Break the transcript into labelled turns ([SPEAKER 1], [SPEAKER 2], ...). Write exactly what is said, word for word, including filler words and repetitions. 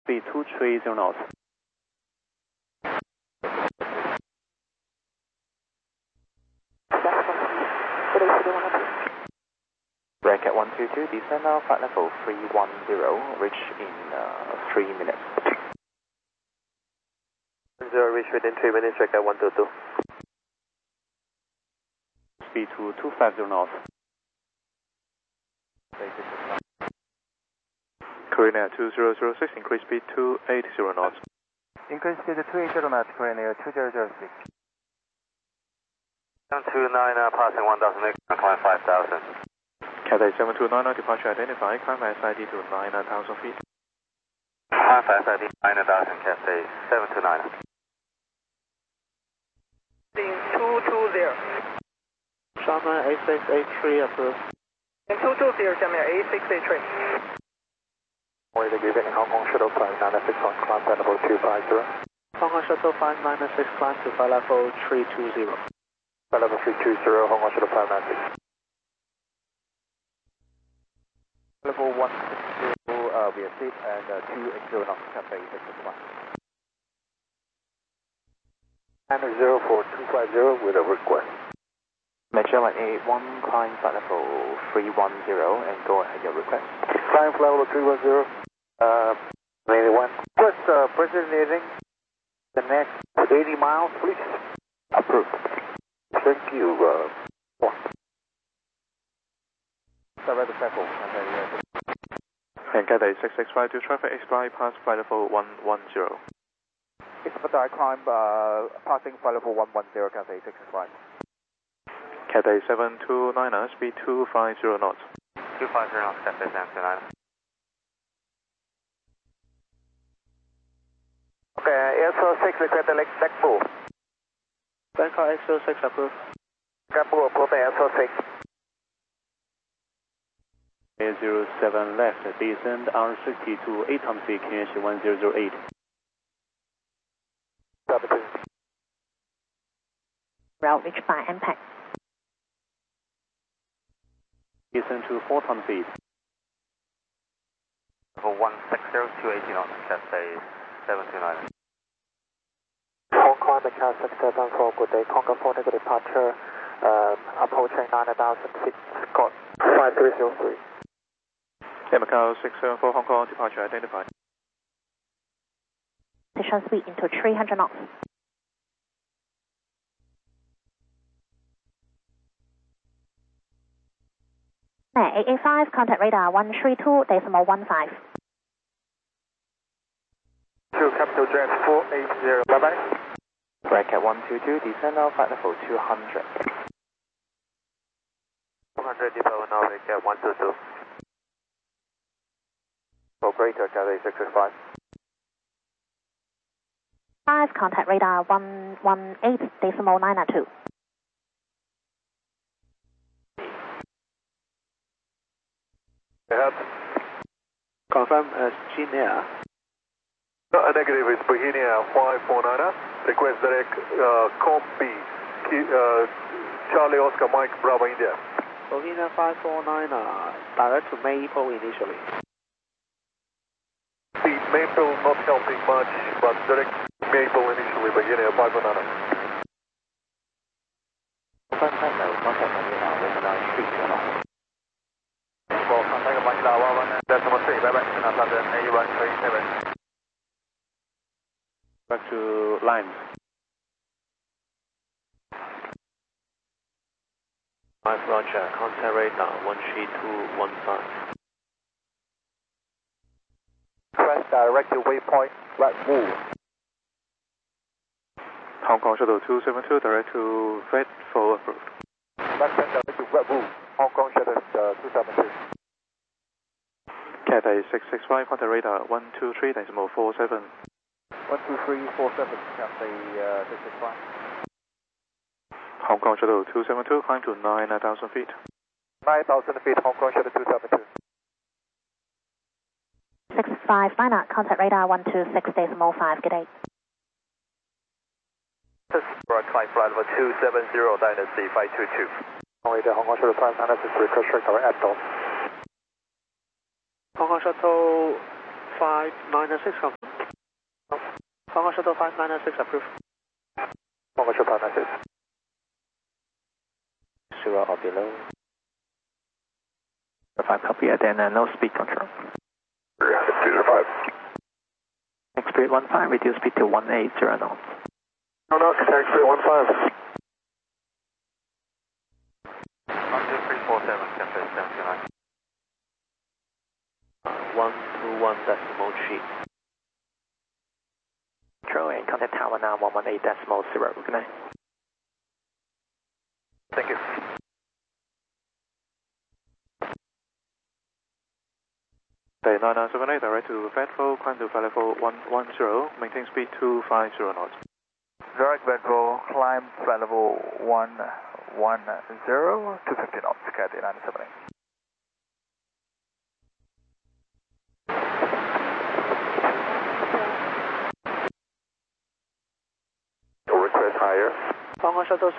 [SPEAKER 1] speed two three zero knots.
[SPEAKER 2] Break at one two two, descend now, flight level three one zero, reach in uh, three minutes.
[SPEAKER 3] Zero, reach within three minutes, break at one two two.
[SPEAKER 1] Speed to two five zero knots.
[SPEAKER 4] Korean Air two zero zero six, increase speed two eight zero knots.
[SPEAKER 5] Increase speed to two eight zero knots, Korean Air two zero zero six.
[SPEAKER 3] seven two nine, uh, passing one thousand, climb five thousand.
[SPEAKER 4] Cathay seven two nine, departure identified, climb S I D to nine thousand feet.
[SPEAKER 3] Climb S I D nine thousand, Cathay seven two nine. two two zero.
[SPEAKER 2] Shanghai A six eight three approved.
[SPEAKER 3] two two zero, 下面 A six eight three. Way to give it in Hong Kong Shuttle five nine six one, climb level two five zero.
[SPEAKER 2] Hong Kong Shuttle five nine six, climb to flight level three two zero.
[SPEAKER 3] Flight level three two zero, Hong Kong Shuttle five nine six.
[SPEAKER 5] Level one six zero, uh, we are safe, and uh, two eight zero knots, Cathay six six one.
[SPEAKER 3] And zero four two five zero with a request.
[SPEAKER 2] Magellan eight one, climb flight level three one zero, and go ahead your request.
[SPEAKER 3] Climb flight level three one zero, uh, mainly one. Request, uh, designating the next eighty miles, please.
[SPEAKER 2] Approved.
[SPEAKER 3] Thank you, uh, one.
[SPEAKER 5] Direct circle,
[SPEAKER 4] And Cathay six six five two, traffic expire past flight level one one zero.
[SPEAKER 5] Expedite climb, uh, passing flight level one one zero, Cathay six six five.
[SPEAKER 4] Cathay seven two nine, speed two five zero knots.
[SPEAKER 3] two five zero knots, Cathay seven two nine. Okay, Air zero six, request the next deck full.
[SPEAKER 2] Bangkok X zero six approved.
[SPEAKER 3] Deck full, approved, Air zero six.
[SPEAKER 1] Air zero seven left, descend R sixty to eight times C K H one zero zero eight.
[SPEAKER 6] Route reached by impact.
[SPEAKER 1] Descend to four times speed.
[SPEAKER 3] Level one six zero, two eighty knots, Cathay seven two nine.
[SPEAKER 5] Hong Kong, Macau six seven four, good day. Conga four negative departure, um, approaching nine thousand feet, Scott five three zero three.
[SPEAKER 4] Air Macau six seven four, Hong Kong, departure identified.
[SPEAKER 6] Position speed into three hundred knots. eight eight five, contact radar one three two decimal one five.
[SPEAKER 3] two Capital Jet four eight zero, bye bye.
[SPEAKER 2] Break at one two two, descend now, flight level two hundred.
[SPEAKER 3] two hundred, depot now, break at one two two.
[SPEAKER 5] For greater, Cathay six six five.
[SPEAKER 6] five, contact radar one one eight decimal nine two.
[SPEAKER 3] Help.
[SPEAKER 2] Confirm as Chin Air.
[SPEAKER 3] Uh, negative is Bohemia five four nine. Request direct uh, comp B. Uh, Charlie Oscar Mike Bravo India.
[SPEAKER 2] Bohemia five four nine, uh, direct to Maple initially.
[SPEAKER 3] The Maple not helping much, but direct Maple initially, Bohemia five four nine.
[SPEAKER 2] Confirm Techno, contact Manila, recognize three zero.
[SPEAKER 3] For contact Manila one one decimal three, bye bye. London A one three seven.
[SPEAKER 1] Back to line.
[SPEAKER 2] five Roger, contact radar one three two one five.
[SPEAKER 5] Press direct to waypoint, right move.
[SPEAKER 4] Hong Kong Shuttle two seven two, direct to Red four approved.
[SPEAKER 5] Left hand direct to right move. Hong Kong Shuttle uh, two seven two.
[SPEAKER 4] Cathay six six five, contact radar one two three decimal four seven.
[SPEAKER 5] one two three four seven, Cathay uh, six six five.
[SPEAKER 4] Hong Kong Shuttle two seven two, climb to nine thousand feet.
[SPEAKER 5] nine thousand feet, Hong Kong Shuttle two seven two.
[SPEAKER 6] six five nine, contact radar one two six decimal five, good day.
[SPEAKER 3] This is flight flight level two seven zero, Dynasty five two two.
[SPEAKER 5] Only the Hong Kong Shuttle five nine six, request straight tower at dawn.
[SPEAKER 2] Hong Kong Shuttle five nine six, confirm.
[SPEAKER 5] Congo Shuttle five nine six approved. Congo Shuttle five nine six.
[SPEAKER 2] Zero or below.
[SPEAKER 5] five copy, then uh, no speed control.
[SPEAKER 3] Zero five.
[SPEAKER 5] Next speed one five, reduce speed to one eight zero knots.
[SPEAKER 3] No, no, contact speed one five.
[SPEAKER 2] one two three four seven, Tempest seventy-nine.
[SPEAKER 5] one two one decimal three. Control and contact tower now one one eight decimal zero. Good night.
[SPEAKER 3] Thank you.
[SPEAKER 4] Day nine nine seven eight, direct to Bedford, climb to flight level one one zero, maintain speed two five zero knots.
[SPEAKER 7] Direct Bedford, climb flight level one one zero, two fifty knots, Cat A nine seven eight.
[SPEAKER 3] Request higher.
[SPEAKER 5] Congo Shuttle